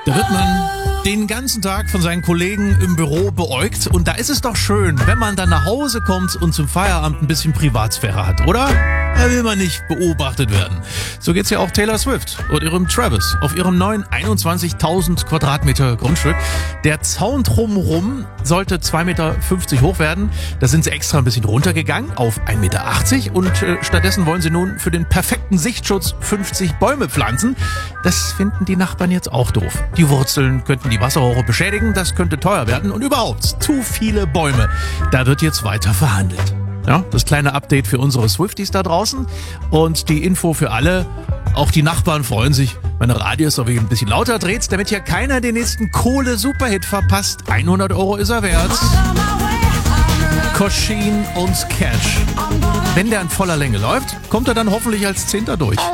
Da wird man den ganzen Tag von seinen Kollegen im Büro beäugt und da ist es doch schön, wenn man dann nach Hause kommt und zum Feierabend ein bisschen Privatsphäre hat, oder? Da will man nicht beobachtet werden. So geht's ja auch Taylor Swift und ihrem Travis auf ihrem neuen 21.000 Quadratmeter Grundstück. Der Zaun drumherum sollte 2,50 Meter hoch werden. Da sind sie extra ein bisschen runtergegangen auf 1,80 Meter und stattdessen wollen sie nun für den perfekten Sichtschutz 50 Bäume pflanzen. Das finden die Nachbarn jetzt auch doof. Die Wurzeln könnten die Wasserrohre beschädigen, das könnte teuer werden und überhaupt zu viele Bäume. Da wird jetzt weiter verhandelt. Ja, das kleine Update für unsere Swifties da draußen und die Info für alle. Auch die Nachbarn freuen sich, wenn der Radius so ein bisschen lauter dreht, damit ja keiner den nächsten Kohle-Superhit verpasst. 100 € ist er wert. Koschin und Cash. Wenn der in voller Länge läuft, kommt er dann hoffentlich als 10. durch.